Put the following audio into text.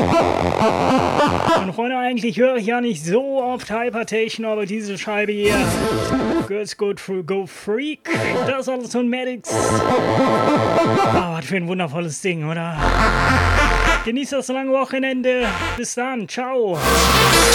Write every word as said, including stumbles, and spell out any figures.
Und Freunde, eigentlich höre ich ja nicht so oft Hypertechno, aber diese Scheibe hier, Girls Go, Go Freak, das alles von Maddox. Ah, was für ein wundervolles Ding, oder? Genießt das lange Wochenende. Bis dann, ciao.